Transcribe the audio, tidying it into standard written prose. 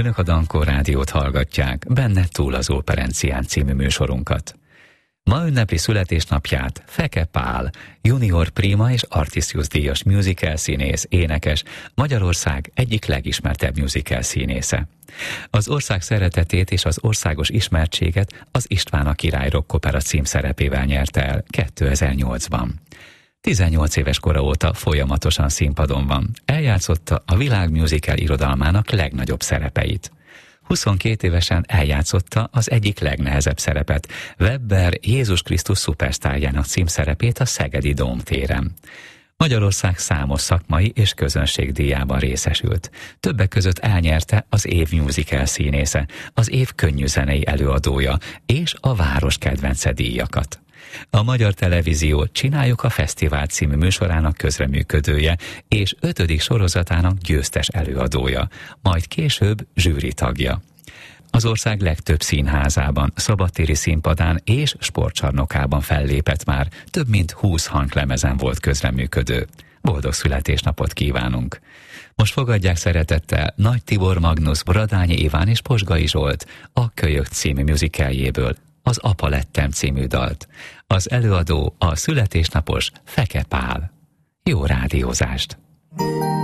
Önök a Dankor rádiót hallgatják, benne túl az Operencián című műsorunkat. Ma ünnepi születésnapját Feke Pál, junior prima és Artisius díjas musical színész, énekes, Magyarország egyik legismertebb musical színésze. Az ország szeretetét és az országos ismertséget az István a király rockopera címszerepével nyerte el 2008-ban. 18 éves kora óta folyamatosan színpadon van. Eljátszotta a világ musical irodalmának legnagyobb szerepeit. 22 évesen eljátszotta az egyik legnehezebb szerepet, Webber Jézus Krisztus szupersztárjának címszerepét a Szegedi Dómtéren. Magyarország számos szakmai és közönségdíjában részesült. Többek között elnyerte az év musical színésze, az év könnyűzenei előadója és a város kedvence díjakat. A Magyar Televízió Csináljuk a Fesztivált című műsorának közreműködője és 5. sorozatának győztes előadója, majd később zsűri tagja. Az ország legtöbb színházában, szabadtéri színpadán és sportcsarnokában fellépett már, több mint 20 hanglemezen volt közreműködő. Boldog születésnapot kívánunk! Most fogadják szeretettel Nagy Tibor Magnus, Bradányi Iván és Posgai Zsolt a Kölyök című musicaljéből az Apa lettem című dalt. Az előadó a születésnapos Feke Pál. Jó rádiózást!